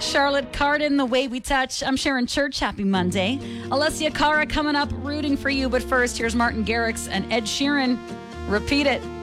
Charlotte Cardin, The Way We Touch. I'm Sharon Church. Happy Monday. Alessia Cara coming up, rooting for you. But first, here's Martin Garrix and Ed Sheeran. Repeat It.